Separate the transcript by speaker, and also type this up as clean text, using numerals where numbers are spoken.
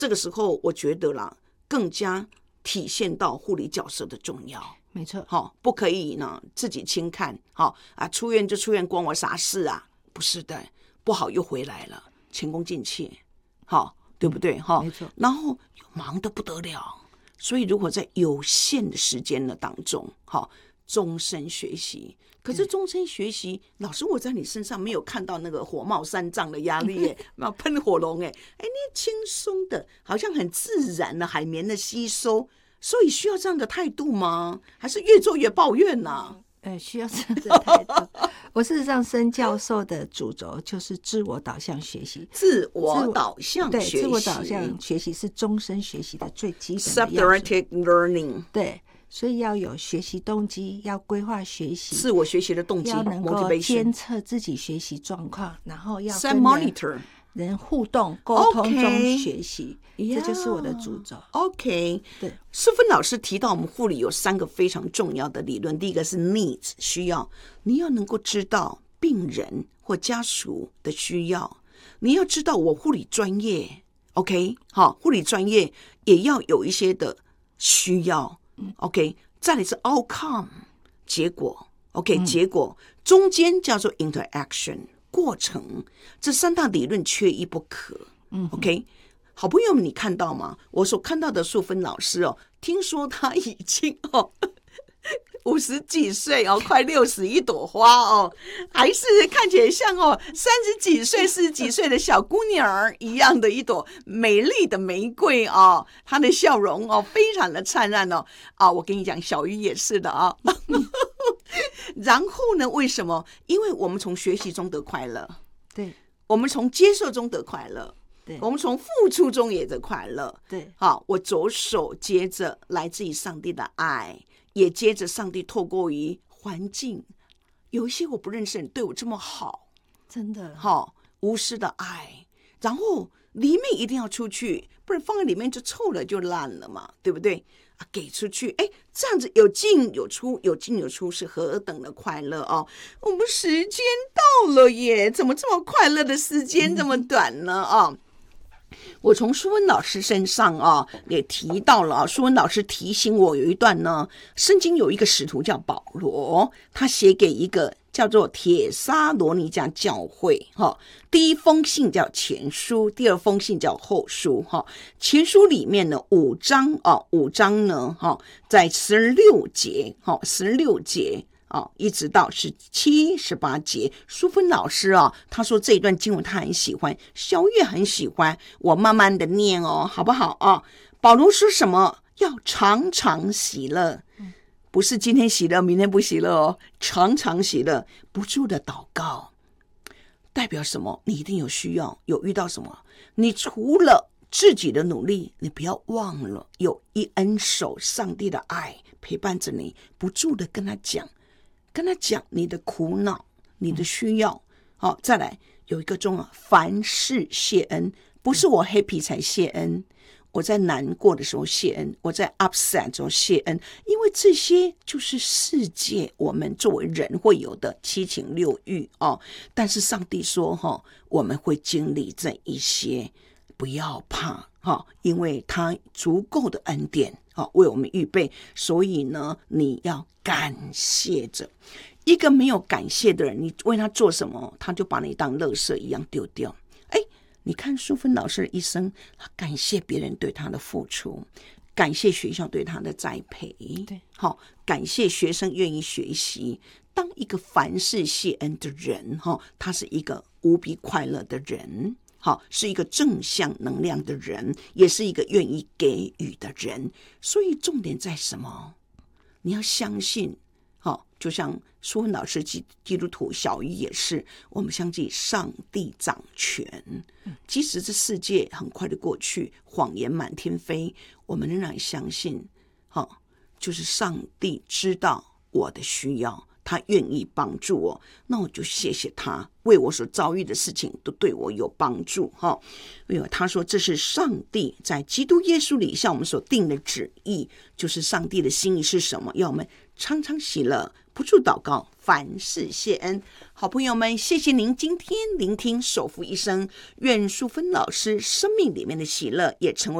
Speaker 1: 这个时候我觉得啦，更加体现到护理角色的重要。
Speaker 2: 没错，
Speaker 1: 不可以呢自己轻看，出院就出院，关我啥事啊？不是的，不好又回来了，前功尽弃，对不对？
Speaker 2: 没错。
Speaker 1: 然后忙得不得了，所以如果在有限的时间的当中，终身学习。可是终身学习，老师我在你身上没有看到那个火冒三丈的压力耶，喷火龙你轻松的，好像很自然的海绵的吸收。所以需要这样的态度吗？还是越做越抱怨呢？
Speaker 2: 需要这样的态度。我事实上申教授的主轴就是自我导向学习。
Speaker 1: 自我导向学习，
Speaker 2: 对，自我导向学习是终身学习的最基本的要素。
Speaker 1: Self-directed learning，
Speaker 2: 对，所以要有学习动机，要规划学习，
Speaker 1: 自我学习的动机，
Speaker 2: 要能够监测自己学习状况，然后要跟人互动沟通中学习，这就是我的主轴。
Speaker 1: OK，
Speaker 2: 对，
Speaker 1: 淑芬老师提到我们护理有3个非常重要的理论，第一个是 needs 需要，你要能够知道病人或家属的需要，你要知道我护理专业 OK 好，护理专业也要有一些的需要 OK， 再来是 outcome 结果 OK， 结果中间叫做 interaction过程，这3大理论缺一不可。OK， 好朋友们，你看到吗？我所看到的淑芬老师听说他已经50几岁快60一朵花还是看起来像30几岁、40几岁的小姑娘一样的一朵美丽的玫瑰她的笑容非常的灿烂我跟你讲，小鱼也是的然后呢？为什么？因为我们从学习中得快乐，
Speaker 2: 对，
Speaker 1: 我们从接受中得快乐，
Speaker 2: 对，
Speaker 1: 我们从付出中也得快乐，
Speaker 2: 对。
Speaker 1: 我左手接着来自于上帝的爱，也接着上帝透过于环境，有一些我不认识人对我这么好，
Speaker 2: 真的
Speaker 1: 无私的爱，然后里面一定要出去，不然放在里面就臭了就烂了嘛，对不对？给出去，这样子有进有出，有进有出是何等的快乐我们时间到了耶，怎么这么快乐的时间这么短呢我从淑芬老师身上也提到了淑芬老师提醒我有一段呢，圣经有一个使徒叫保罗，他写给一个叫做帖撒罗尼迦教会第一封信叫前书，第二封信叫后书前书里面呢5章呢在16节一直到17、18节，淑芬老师他说这一段经文他很喜欢，小月很喜欢，我慢慢的念好不好保罗说什么？要常常喜乐，不是今天喜乐明天不喜乐常常喜乐，不住的祷告。代表什么？你一定有需要，有遇到什么，你除了自己的努力，你不要忘了有一恩手上帝的爱陪伴着你，不住的跟他讲你的苦恼，你的需要再来有一个重要，凡事谢恩，不是我 happy 才谢恩，我在难过的时候谢恩，我在 upset 的时候谢恩，因为这些就是世界我们作为人会有的七情六欲但是上帝说我们会经历这一些，不要怕因为他足够的恩典为我们预备，所以呢你要感谢着。一个没有感谢的人，你为他做什么，他就把你当垃圾一样丢掉。你看淑芬老师的一生，他感谢别人对他的付出，感谢学校对他的栽培，
Speaker 2: 对，
Speaker 1: 感谢学生愿意学习。当一个凡事谢恩的人他是一个无比快乐的人，是一个正向能量的人，也是一个愿意给予的人。所以重点在什么？你要相信就像淑芬老师基督徒，小鱼也是，我们相信上帝掌权，即使这世界很快的过去，谎言满天飞，我们仍然相信就是上帝知道我的需要，他愿意帮助我，那我就谢谢他，为我所遭遇的事情都对我有帮助他说这是上帝在基督耶稣里向我们所定的旨意，就是上帝的心意是什么？要我们常常喜乐， 不住祷告，凡事谢恩。好朋友们，谢谢您今天聆听守护一生，愿淑芬老师生命里面的喜乐也成为